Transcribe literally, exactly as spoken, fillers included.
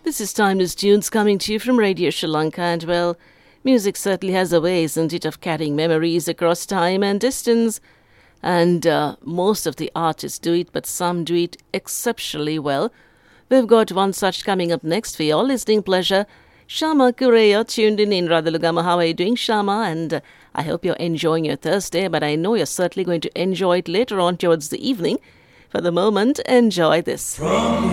This is Timeless Tunes coming to you from Radio Sri Lanka, and well, music certainly has a way, isn't it, of carrying memories across time and distance. And uh, most of the artists do it, but some do it exceptionally well. We've got one such coming up next for your listening pleasure. Shama Kureya tuned in in Radhalugama. How are you doing, Shama? And uh, I hope you're enjoying your Thursday, but I know you're certainly going to enjoy it later on towards the evening. For the moment, enjoy this. From